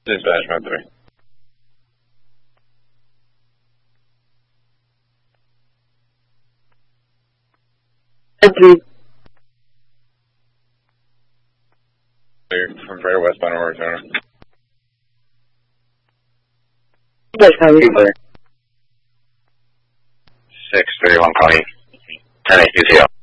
Dispatch mode 3. Entry. Clear from Freighter westbound Arizona. Yes, I'm here. 631 calling 10 820.